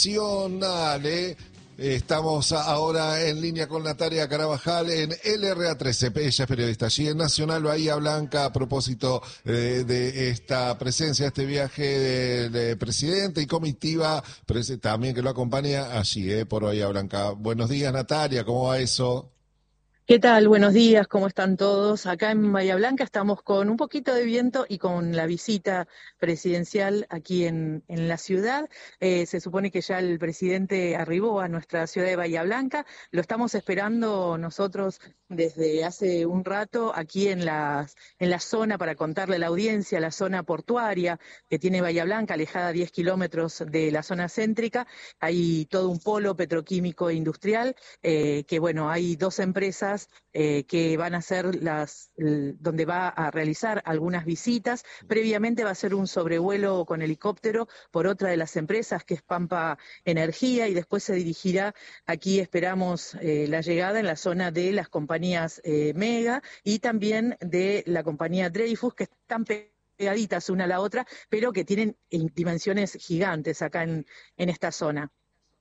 Nacional, Estamos ahora en línea con Natalia Carabajal en LRA13, ella es periodista allí en Nacional Bahía Blanca a propósito de esta presencia, este viaje del presidente y comitiva también que lo acompaña allí por Bahía Blanca. Buenos días, Natalia, ¿cómo va eso? ¿Qué tal? Buenos días, ¿cómo están todos? Acá en Bahía Blanca estamos con un poquito de viento y con la visita presidencial aquí en la ciudad. Se supone que ya el presidente arribó a nuestra ciudad de Bahía Blanca. Lo estamos esperando nosotros desde hace un rato aquí en la zona, para contarle a la audiencia, la zona portuaria que tiene Bahía Blanca, alejada 10 kilómetros de la zona céntrica. Hay todo un polo petroquímico e industrial, que bueno, hay dos empresas que van a ser donde va a realizar algunas visitas. Previamente va a ser un sobrevuelo con helicóptero por otra de las empresas, que es Pampa Energía, y después se dirigirá, aquí esperamos la llegada en la zona de las compañías Mega y también de la compañía Dreyfus, que están pegaditas una a la otra, pero que tienen dimensiones gigantes acá en esta zona.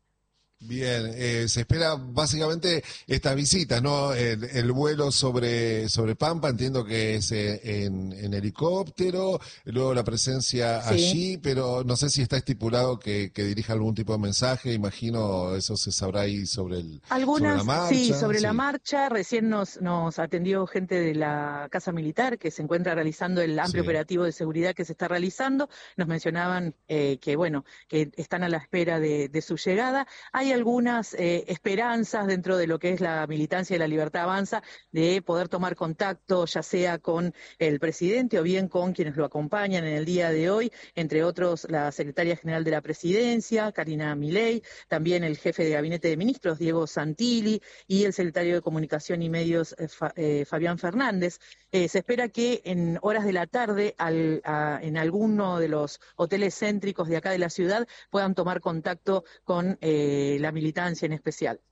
Bien, se espera básicamente estas visitas, ¿no? El vuelo sobre Pampa, entiendo que es en helicóptero, luego la presencia Sí. allí, pero no sé si está estipulado que dirija algún tipo de mensaje, imagino eso se sabrá ahí sobre la Algunas, sí, marcha, sobre la sí, marcha. Recién nos atendió gente de la Casa Militar, que se encuentra realizando el amplio sí. operativo de seguridad que se está realizando. Nos mencionaban que, bueno, que están a la espera de su llegada. Hay algunas esperanzas dentro de lo que es la militancia de la Libertad Avanza de poder tomar contacto, ya sea con el presidente o bien con quienes lo acompañan en el día de hoy, entre otros la secretaria general de la Presidencia, Karina Milei, también el jefe de gabinete de ministros, Diego Santilli, y el secretario de Comunicación y Medios, Fabián Fernández. Se espera que en horas de la tarde, en alguno de los hoteles céntricos de acá de la ciudad, puedan tomar contacto con la militancia en especial.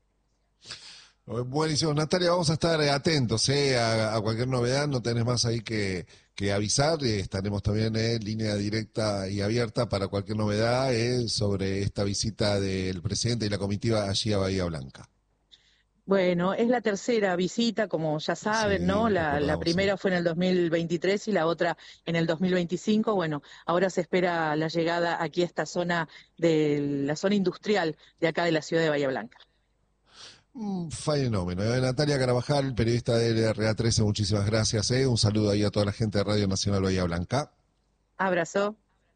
Buenísimo, Natalia, vamos a estar atentos a cualquier novedad, no tenés más ahí que avisar, estaremos también en línea directa y abierta para cualquier novedad sobre esta visita del presidente y la comitiva allí a Bahía Blanca. Bueno, es la tercera visita, como ya saben, ¿no? Sí, La recordamos, sí. primera fue en el 2023 y la otra en el 2025. Bueno, ahora se espera la llegada aquí a esta zona, de la zona industrial de acá de la ciudad de Bahía Blanca. Un fenómeno. Natalia Carabajal, periodista de LRA13, muchísimas gracias. Un saludo ahí a toda la gente de Radio Nacional Bahía Blanca. Abrazo.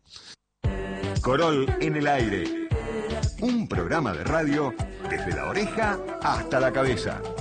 Corol en el aire. Un programa de radio desde la oreja hasta la cabeza.